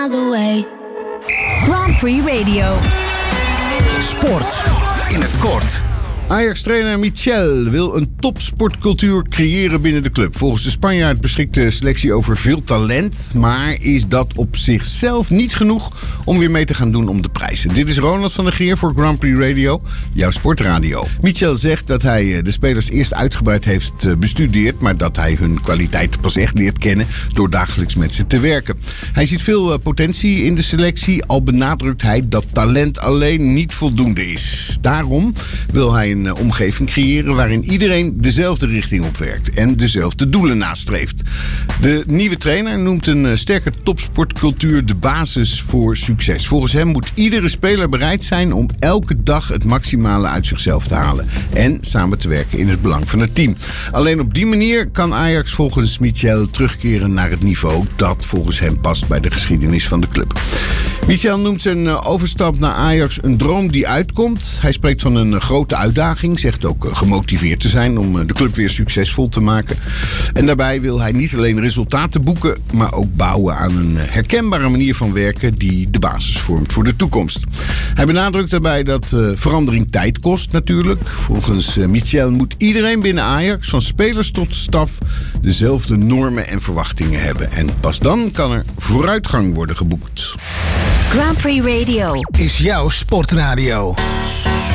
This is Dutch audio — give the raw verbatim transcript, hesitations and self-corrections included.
away. Grand Prix Radio. Sport in het kort. Ajax-trainer Michel wil een topsportcultuur creëren binnen de club. Volgens de Spanjaard beschikt de selectie over veel talent. Maar is dat op zichzelf niet genoeg om weer mee te gaan doen om de prijzen? Dit is Ronald van der Geer voor Grand Prix Radio, jouw sportradio. Michel zegt dat hij de spelers eerst uitgebreid heeft bestudeerd, maar dat hij hun kwaliteit pas echt leert kennen door dagelijks met ze te werken. Hij ziet veel potentie in de selectie, al benadrukt hij dat talent alleen niet voldoende is. Daarom wil hij een Een omgeving creëren waarin iedereen dezelfde richting op werkt en dezelfde doelen nastreeft. De nieuwe trainer noemt een sterke topsportcultuur de basis voor succes. Volgens hem moet iedere speler bereid zijn om elke dag het maximale uit zichzelf te halen en samen te werken in het belang van het team. Alleen op die manier kan Ajax volgens Michel terugkeren naar het niveau dat volgens hem past bij de geschiedenis van de club. Michel noemt zijn overstap naar Ajax een droom die uitkomt. Hij spreekt van een grote uitdaging, zegt ook gemotiveerd te zijn om de club weer succesvol te maken. En daarbij wil hij niet alleen resultaten boeken, maar ook bouwen aan een herkenbare manier van werken die de basis vormt voor de toekomst. Hij benadrukt daarbij dat uh, verandering tijd kost natuurlijk. Volgens uh, Michel moet iedereen binnen Ajax, van spelers tot staf, dezelfde normen en verwachtingen hebben. En pas dan kan er vooruitgang worden geboekt. Grand Prix Radio is jouw sportradio.